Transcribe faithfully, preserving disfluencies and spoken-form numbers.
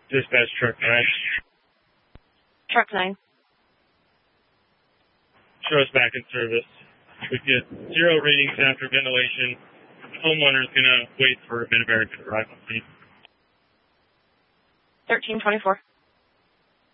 Dispatch truck nine. Truck nine. Show us back in service. We get zero readings after ventilation. The homeowner is going to wait for Mid-American to arrive on scene. thirteen twenty-four.